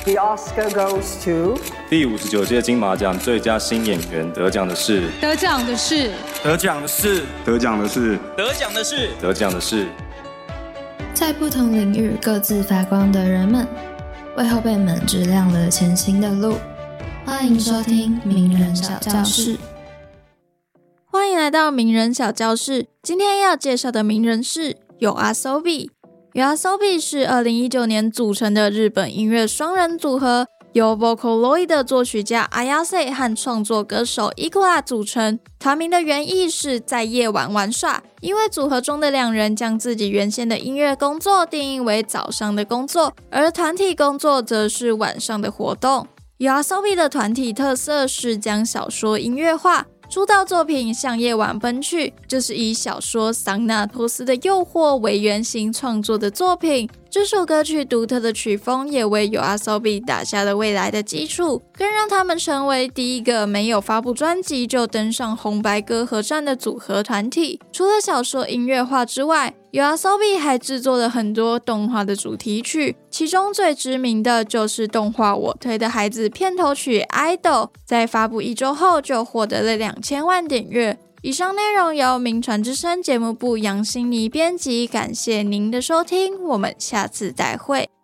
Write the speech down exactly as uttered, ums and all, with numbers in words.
The Oscar goes to 第五十九届金马奖最佳新演员得奖的是得奖的是得奖的是得奖的是得奖的是得奖的是在不同领域各自发光的人们，为后辈们指亮了前行的路。欢迎收听名人小教室。 欢迎来到名人小教室。今天要介绍的名人是 YOASOBI。YOASOBI 是二零一九年组成的日本音乐双人组合，由 Vocaloid 的作曲家 Ayase 和创作歌手 Ikura 组成。团名的原意是在夜晚玩耍，因为组合中的两人将自己原先的音乐工作定义为早上的工作，而团体工作则是晚上的活动。YOASOBI 的团体特色是将小说音乐化，出道作品《向夜晚奔去》就是以小说《桑纳托斯的诱惑》为原型创作的作品。这首歌曲独特的曲风也为 YOASOBI 打下了未来的基础，更让他们成为第一个没有发布专辑就登上红白歌合战的组合团体。除了小说音乐化之外， YOASOBI 还制作了很多动画的主题曲，其中最知名的就是动画《我推的孩子》片头曲 Idol， 在发布一周后就获得了两千万点阅。以上内容由名传之声节目部杨心妮编辑，感谢您的收听，我们下次再会。